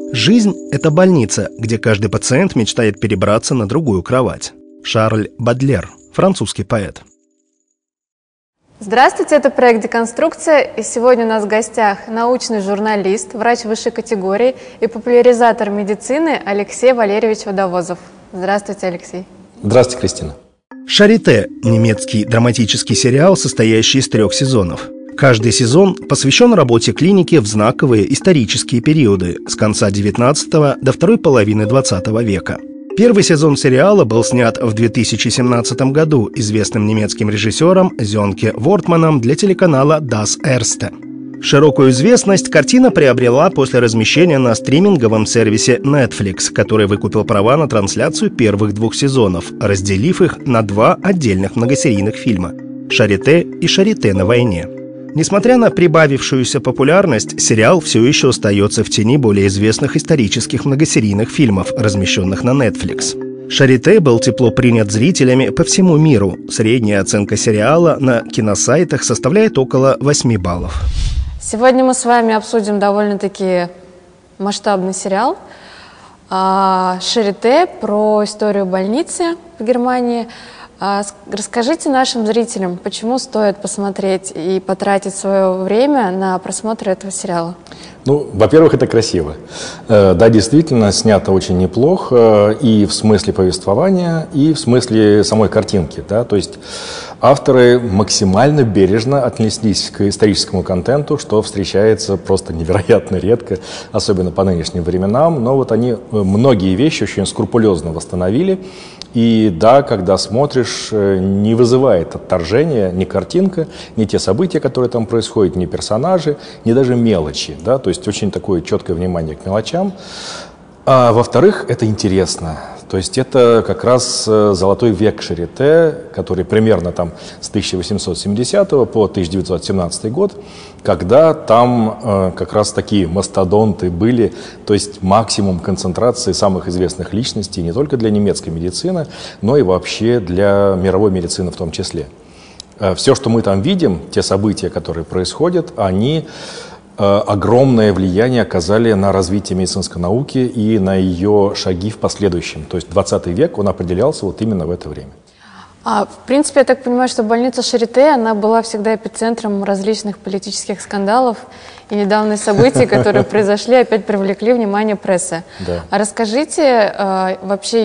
Жизнь – это больница, где каждый пациент мечтает перебраться на другую кровать. Шарль Бадлер, французский поэт. Здравствуйте, это проект «Деконструкция», и сегодня у нас в гостях научный журналист, врач высшей категории и популяризатор медицины Алексей Валерьевич Водовозов. Здравствуйте, Алексей. Здравствуйте, Кристина. «Шарите» – немецкий драматический сериал, состоящий из 3 сезонов. Каждый сезон посвящен работе клиники в знаковые исторические периоды с конца XIX до второй половины XX века. Первый сезон сериала был снят в 2017 году известным немецким режиссером Зёнке Вортманом для телеканала Das Erste. Широкую известность картина приобрела после размещения на стриминговом сервисе Netflix, который выкупил права на трансляцию первых 2 сезонов, разделив их на 2 отдельных многосерийных фильма «Шарите» и «Шарите на войне». Несмотря на прибавившуюся популярность, сериал все еще остается в тени более известных исторических многосерийных фильмов, размещенных на Netflix. «Шарите» был тепло принят зрителями по всему миру. Средняя оценка сериала на киносайтах составляет около 8 баллов. Сегодня мы с вами обсудим довольно-таки масштабный сериал «Шарите» про историю больницы в Германии. Расскажите нашим зрителям, почему стоит посмотреть и потратить свое время на просмотр этого сериала? Ну, во-первых, это красиво. Да, действительно, снято очень неплохо и в смысле повествования, и в смысле самой картинки. Да? То есть авторы максимально бережно отнеслись к историческому контенту, что встречается просто невероятно редко, особенно по нынешним временам. Но вот они многие вещи очень скрупулезно восстановили. И да, когда смотришь, не вызывает отторжения ни картинка, ни те события, которые там происходят, ни персонажи, ни даже мелочи. Да? То есть очень такое четкое внимание к мелочам. А во-вторых, это интересно. То есть это как раз золотой век Шарите, который примерно там с 1870 по 1917 год, когда там как раз такие мастодонты были, то есть максимум концентрации самых известных личностей не только для немецкой медицины, но и вообще для мировой медицины в том числе. Все, что мы там видим, те события, которые происходят, они огромное влияние оказали на развитие медицинской науки и на ее шаги в последующем. То есть 20 век, он определялся вот именно в это время. В принципе, я так понимаю, что больница Шарите, она была всегда эпицентром различных политических скандалов, и недавние события, которые произошли, опять привлекли внимание прессы. Да. А расскажите вообще